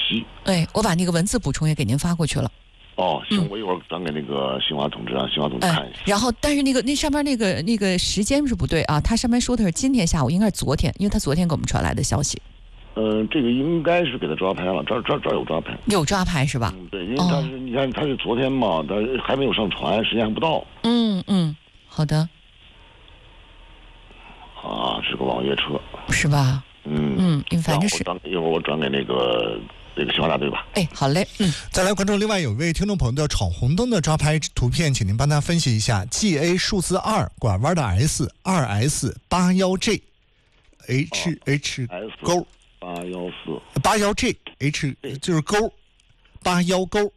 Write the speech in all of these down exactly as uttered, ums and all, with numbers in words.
息。 对，我把那个文字补充也给您发过去了。 哦，行，我一会儿转给那个新华同志，让新华同志看一下。 嗯、然后，但是那个那上面那个那个时间是不对啊，他上面说的是今天下午，应该是昨天，因为他昨天给我们传来的消息。 嗯、呃，这个应该是给他抓拍了，这儿这儿这儿有抓拍， 有抓拍是吧？ 嗯，对，因为他是、哦、你看他是昨天嘛，他还没有上传，时间还不到。 嗯嗯，好的。 啊，是个网约车， 是吧？ 嗯嗯，反正是。 一会儿我转给那个。这个新华大队吧。 哎，好嘞，嗯。 再来关注另外有一位听众朋友的闯红灯的抓拍图片，请您帮他分析一下 G A 数字二拐弯的 S 二 S 八幺 G H H 勾八幺四八幺 G H 就是勾八幺勾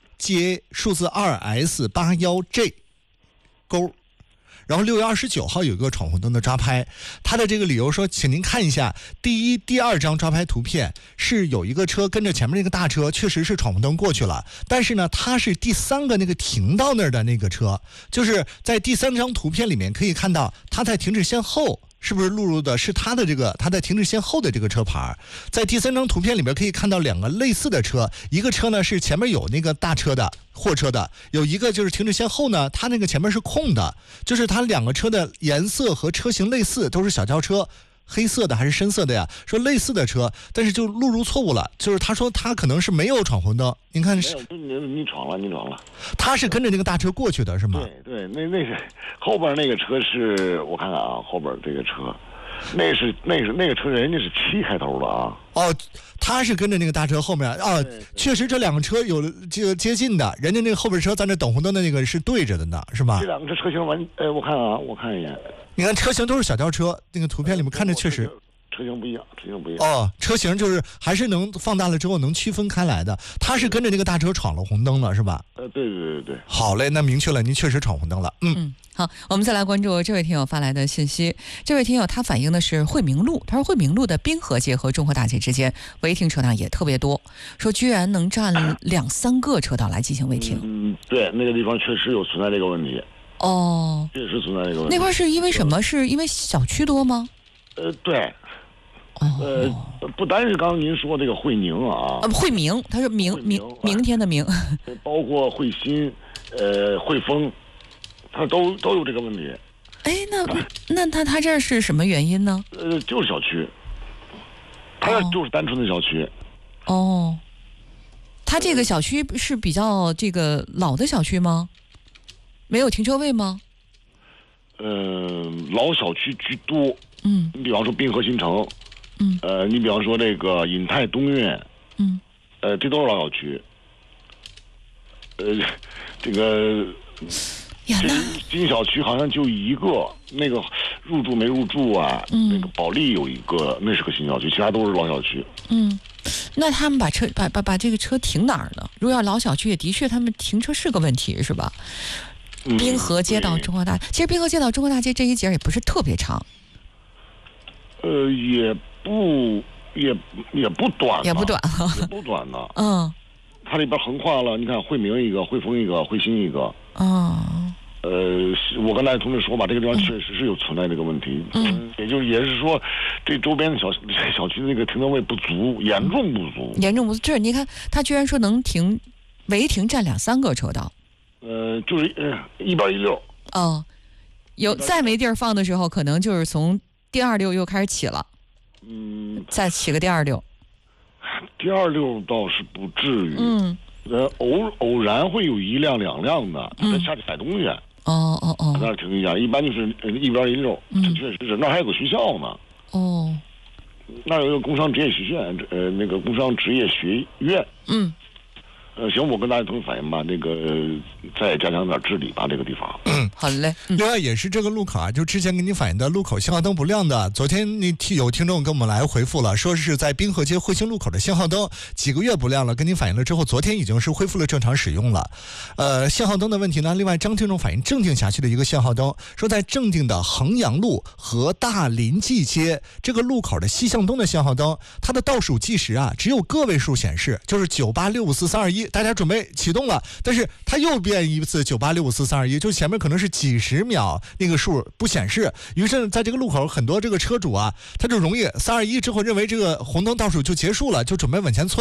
G A 数字二 S 八幺 G 勾。然后六月二十九号有一个闯红灯的抓拍，他的这个理由说，请您看一下第一、第二张抓拍图片，是有一个车跟着前面那个大车，确实是闯红灯过去了，但是呢，他是第三个那个停到那儿的那个车，就是在第三张图片里面可以看到他在停止线后。是不是录入的是他的这个他在停止线后的这个车牌？在第三张图片里面可以看到两个类似的车，一个车呢是前面有那个大车的货车的，有一个就是停止线后呢，它那个前面是空的，就是它两个车的颜色和车型类似，都是小轿车。黑色的还是深色的呀？说类似的车，但是就录入错误了。就是他说他可能是没有闯红灯，您看是？ 没有，你你闯了，你闯了。 他是跟着那个大车过去的，是吗？ 对对，那那是后边那个车是我看看啊，后边这个车，那是那是那个车人家是七开头的啊。 哦，他是跟着那个大车后面啊，确实这两个车有这个接近的，人家那个后边车在那等红灯的那个是对着的呢，是吧？ 这两个车车型完，哎，我看啊，我看一眼。 你看车型都是小轿车，那个图片里面看着确实车型不一样，车型不一样。 哦，车型就是还是能放大了之后能区分开来的。他是跟着那个大车闯了红灯了，是吧？ 呃，对对对对。 好嘞，那明确了，您确实闯红灯了。嗯嗯，好，我们再来关注这位听友发来的信息。这位听友他反映的是惠民路，他说惠民路的滨河街和中和大街之间违停车辆也特别多，说居然能占两三个车道来进行违停。 嗯，对，那个地方确实有存在这个问题。 哦， 确实存在这个问题。 那块是因为什么？是因为小区多吗？ 呃，对。 哦。 呃，不单是刚刚您说这个惠宁啊， 呃，惠民，他说明明明天的明， 包括惠新，呃，惠丰，它都都有这个问题。 哎，那那他他这是什么原因呢？ 呃，就是小区，它就是单纯的小区。 哦。他这个小区是比较这个老的小区吗？没有停车位吗？ 嗯、呃，老小区居多。 嗯， 你比方说滨河新城， 嗯， 呃，你比方说这个尹泰东苑， 嗯， 呃，这都是老小区。呃，这个呀，那新小区好像就一个，那个入住没入住啊？ 嗯， 那个保利有一个，那是个新小区，其他都是老小区。 嗯。那他们把车把把把这个车停哪儿呢？如果要老小区，也的确他们停车是个问题，是吧？ 嗯、 滨河街到中和大，其实滨河街到中和大街这一节也不是特别长， 呃，也不也也不短， 也不短， 也不短呢。 嗯， 它里边横跨了，你看惠民一个，惠丰一个，惠新一个。 嗯。 呃，我跟大家同志说吧，这个地方确实是有存在这个问题。 嗯， 也就是也是说，这周边的小小区的那个停车位不足，严重不足。 严重不足，这你看，他居然说能停，违停占两三个车道。 呃，就是呃一边一溜。 哦，有再没地儿放的时候，可能就是从第二溜又开始起了。 嗯， 再起个第二溜。 第二溜倒是不至于。 嗯。 呃，偶偶然会有一辆两辆的，他在下去买东西。 哦哦哦。 那儿停一下，一般就是一边一溜。嗯，确实是，那儿还有个学校呢。 哦。 那儿有一个工商职业学院，呃，那个工商职业学院。 嗯。 呃，行，我跟大家同时反映吧，那个、呃、再加强点治理吧，这个地方。 嗯， 好嘞。嗯、 另外也是这个路口啊，就之前给你反映的路口信号灯不亮的，昨天那有听众跟我们来回复了，说是在滨河街惠兴路口的信号灯几个月不亮了，跟你反映了之后，昨天已经是恢复了正常使用了。呃，信号灯的问题呢，另外张听众反映正定辖区的一个信号灯，说在正定的衡阳路和大林记街这个路口的西向东的信号灯，它的倒数计时啊只有个位数显示，就是九八六五四三二一。大家准备启动了，但是它又变一次九八六五四三二一，就前面可能是几十秒那个数不显示，于是在这个路口很多这个车主啊，他就容易三二一之后认为这个红灯倒数就结束了，就准备往前窜。